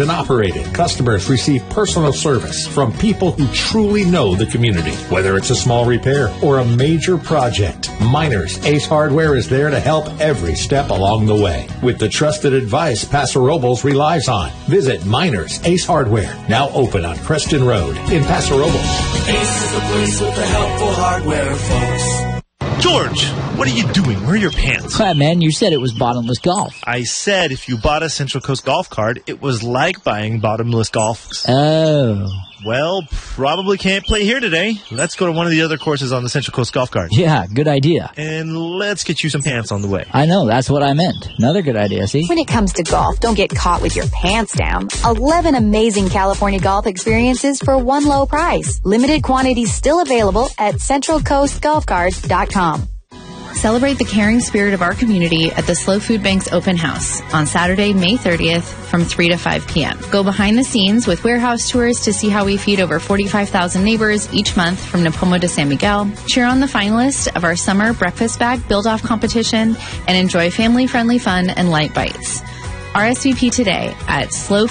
and operated. Customers receive personal service from people who truly know the community. Whether it's a small repair or a major project, Miners Ace Hardware is there to help every step along the way. With the trusted advice Paso Robles relies on. Visit Miners Ace Hardware, now open on Creston Road in Paso Robles. Ace is the place with the helpful hardware, folks. George, what are you doing? Where are your pants? Hi, man, you said it was bottomless golf. I said if you bought a Central Coast golf card, it was like buying bottomless golf. Oh. Well, probably can't play here today. Let's go to one of the other courses on the Central Coast golf card. Yeah, good idea. And let's get you some pants on the way. I know, that's what I meant. Another good idea, see? When it comes to golf, don't get caught with your pants down. 11 amazing California golf experiences for one low price. Limited quantities still available at CentralCoastGolfCards.com. Celebrate the caring spirit of our community at the Slow Food Bank's open house on Saturday, May 30th from 3 to 5 p.m. Go behind the scenes with warehouse tours to see how we feed over 45,000 neighbors each month from Napomo to San Miguel. Cheer on the finalist of our summer breakfast bag build-off competition and enjoy family-friendly fun and light bites. RSVP today at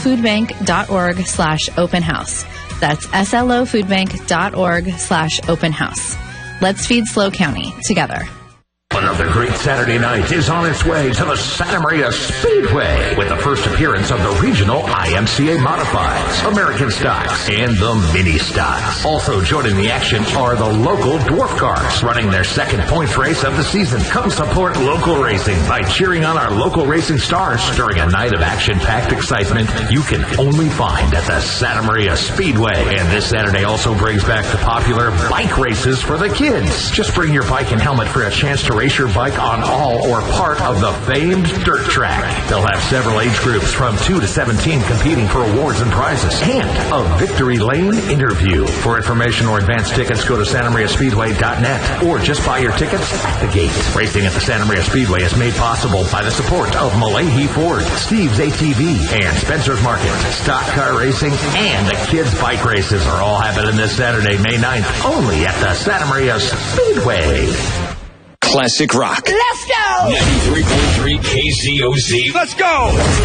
slowfoodbank.org/open house. That's slofoodbank.org/open house. Let's feed Slow County together. Another great Saturday night is on its way to the Santa Maria Speedway with the first appearance of the regional IMCA Modifieds, American Stocks, and the Mini Stocks. Also joining the action are the local dwarf cars running their second points race of the season. Come support local racing by cheering on our local racing stars during a night of action-packed excitement you can only find at the Santa Maria Speedway. And this Saturday also brings back the popular bike races for the kids. Just bring your bike and helmet for a chance to race your bike on all or part of the famed dirt track. They'll have several age groups from 2 to 17 competing for awards and prizes, and a victory lane interview. For information or advance tickets, go to SantaMariaSpeedway.net or just buy your tickets at the gate. Racing at the Santa Maria Speedway is made possible by the support of Malahi Ford, Steve's ATV, and Spencer's Market. Stock car racing and the kids' bike races are all happening this Saturday, May 9th, only at the Santa Maria Speedway. Classic rock. Let's go! 93.3 KZOZ. Let's go!